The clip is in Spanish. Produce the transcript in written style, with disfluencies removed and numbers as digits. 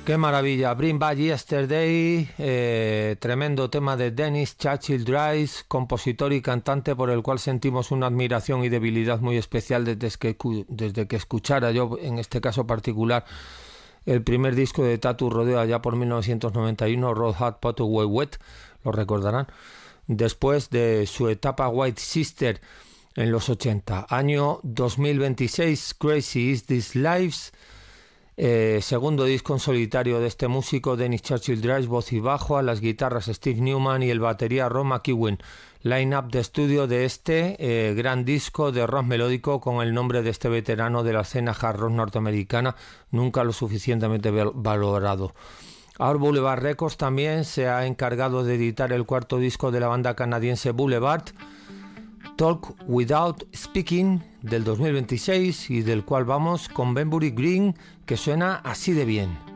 Qué maravilla, Bring Back Yesterday, tremendo tema de Dennis Churchill Dries, compositor y cantante por el cual sentimos una admiración y debilidad muy especial desde que escuchara yo, en este caso particular, el primer disco de Tattoo Rodeo allá por 1991, Road Hard Potaway Wet, lo recordarán, después de su etapa White Sister en los 80. Año 2026, Crazy Is This Lives, segundo disco en solitario de este músico, Dennis Churchill Dries, voz y bajo, a las guitarras Steve Newman y el batería Ron McEwen. Line-up de estudio de este gran disco de rock melódico con el nombre de este veterano de la escena hard rock norteamericana, nunca lo suficientemente valorado. Our Boulevard Records también se ha encargado de editar el cuarto disco de la banda canadiense Boulevard, Talk Without Speaking, del 2026, y del cual vamos con Benbury Green, que suena así de bien.